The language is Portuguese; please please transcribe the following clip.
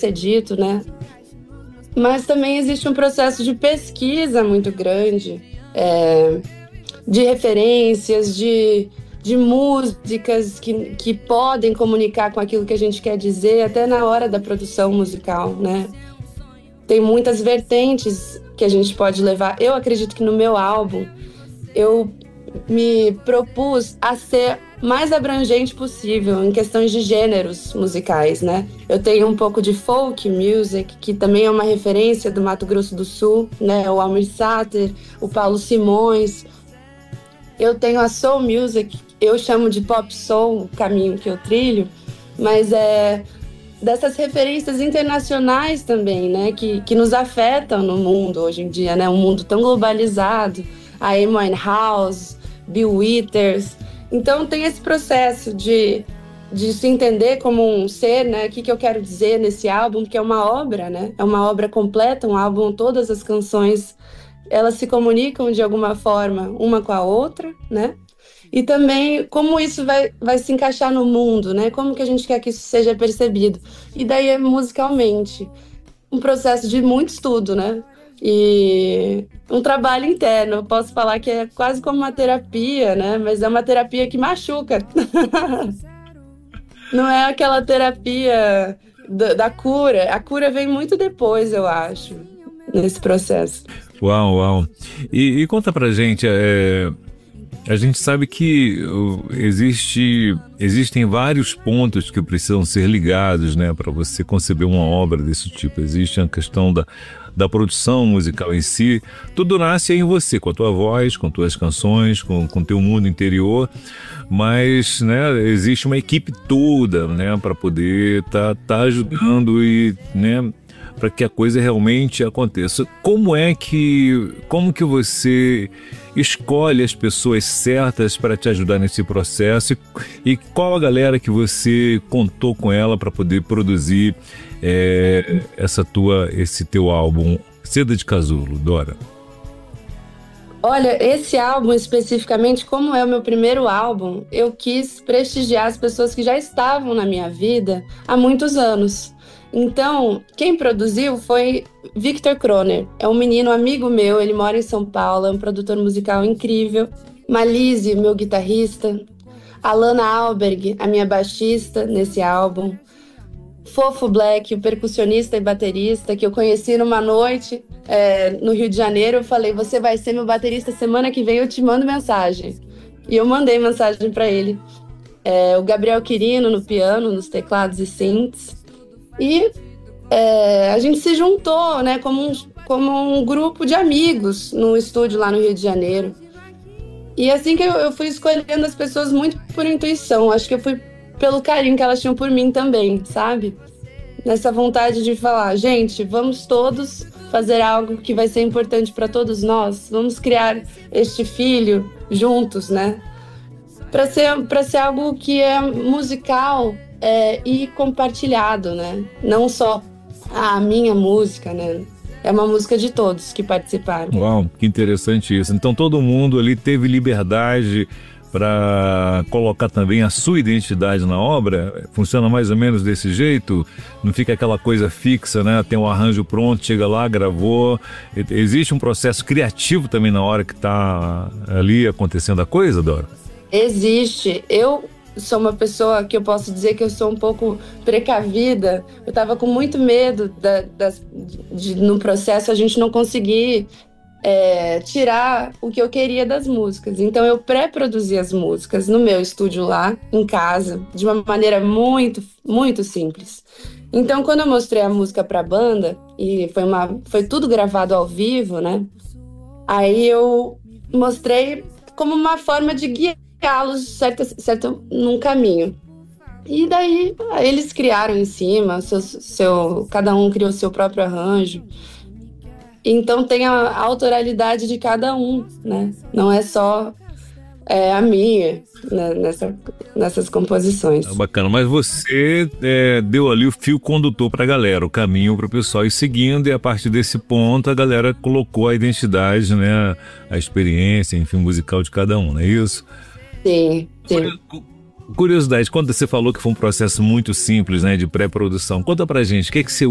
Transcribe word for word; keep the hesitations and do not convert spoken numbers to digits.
ser dito, né? Mas também existe um processo de pesquisa muito grande, é, de referências, de, de músicas que, que podem comunicar com aquilo que a gente quer dizer, até na hora da produção musical, né? Tem muitas vertentes que a gente pode levar. Eu acredito que no meu álbum, eu me propus a ser mais abrangente possível em questões de gêneros musicais, né? Eu tenho um pouco de folk music, que também é uma referência do Mato Grosso do Sul, né? O Almir Sater, o Paulo Simões. Eu tenho a soul music, eu chamo de pop soul, o caminho que eu trilho, mas é dessas referências internacionais também, né? Que, que nos afetam no mundo hoje em dia, né? Um mundo tão globalizado, a Amy Winehouse, Bill Withers. Então tem esse processo de, de se entender como um ser, né? O que, que eu quero dizer nesse álbum, que é uma obra, né? É uma obra completa, um álbum, todas as canções, elas se comunicam de alguma forma uma com a outra, né? E também como isso vai, vai se encaixar no mundo, né? Como que a gente quer que isso seja percebido. E daí é musicalmente um processo de muito estudo, né? E um trabalho interno. Eu posso falar que é quase como uma terapia, né? Mas é uma terapia que machuca. Não é aquela terapia da, da cura. A cura vem muito depois, eu acho, nesse processo. Uau, uau. E, e conta pra gente, é, a gente sabe que uh, existe, existem vários pontos que precisam ser ligados, né, para você conceber uma obra desse tipo. Existe a questão da da produção musical em si. Tudo nasce em você, com a tua voz, com tuas canções, com o teu mundo interior, mas, né, existe uma equipe toda, né, para poder tá, tá ajudando e, né, para que a coisa realmente aconteça. Como é que, como que você escolhe as pessoas certas para te ajudar nesse processo e, e qual a galera que você contou com ela para poder produzir é, essa tua, esse teu álbum Seda de Casulo, Dora? Olha, esse álbum especificamente, como é o meu primeiro álbum, eu quis prestigiar as pessoas que já estavam na minha vida há muitos anos. Então, quem produziu foi Victor Kroner. É um menino amigo meu, ele mora em São Paulo, é um produtor musical incrível. Malise, meu guitarrista. Alana Alberg, a minha baixista nesse álbum. Fofo Black, o percussionista e baterista, que eu conheci numa noite é, no Rio de Janeiro. Eu falei, você vai ser meu baterista semana que vem, eu te mando mensagem. E eu mandei mensagem para ele. É, o Gabriel Quirino no piano, nos teclados e synths. E é, a gente se juntou, né, como um, como um grupo de amigos no estúdio lá no Rio de Janeiro. E assim que eu, eu fui escolhendo as pessoas muito por intuição. Acho que eu fui pelo carinho que elas tinham por mim também, sabe? Nessa vontade de falar, gente, vamos todos fazer algo que vai ser importante para todos nós. Vamos criar este filho juntos, né? Para ser, para ser algo que é musical é, e compartilhado, né? Não só a minha música, né? É uma música de todos que participaram. Uau, que interessante isso. Então todo mundo ali teve liberdade para colocar também a sua identidade na obra? Funciona mais ou menos desse jeito? Não fica aquela coisa fixa, né? Tem um arranjo pronto, chega lá, gravou. Existe um processo criativo também na hora que está ali acontecendo a coisa, Dora? Existe. Eu sou uma pessoa que eu posso dizer que eu sou um pouco precavida. Eu estava com muito medo da, das, de, no processo, a gente não conseguir é, tirar o que eu queria das músicas. Então eu pré-produzi as músicas no meu estúdio lá, em casa, de uma maneira muito, muito simples. Então quando eu mostrei a música para a banda, e foi, uma, foi tudo gravado ao vivo, né? Aí eu mostrei como uma forma de guiá-los certo, certo, num caminho. E daí eles criaram em cima, seu, seu, cada um criou seu próprio arranjo. Então tem a, a autoralidade de cada um, né? Não é só é, a minha, né? Nessa, nessas composições. É bacana, mas você é, deu ali o fio condutor para a galera, o caminho para o pessoal ir seguindo, e a partir desse ponto a galera colocou a identidade, né? A experiência, enfim, musical de cada um, não é isso? Sim, sim. Curiosidade, quando você falou que foi um processo muito simples, né, de pré-produção, conta pra gente, o que é que você